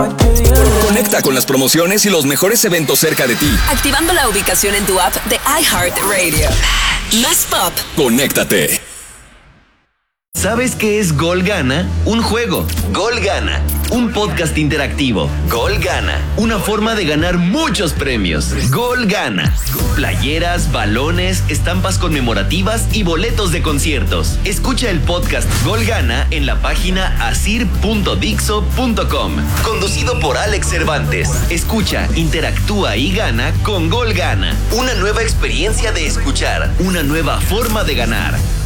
Conecta con las promociones y los mejores eventos cerca de ti. Activando la ubicación en tu app de iHeartRadio. Más pop. Conéctate. ¿Sabes qué es Gol Gana? Un juego. Gol Gana. Un podcast interactivo. Gol Gana. Una forma de ganar muchos premios. Gol Gana. Playeras, balones, estampas conmemorativas y boletos de conciertos. Escucha el podcast Gol Gana en la página asir.dixo.com. Conducido por Alex Cervantes. Escucha, interactúa y gana con Gol Gana. Una nueva experiencia de escuchar. Una nueva forma de ganar.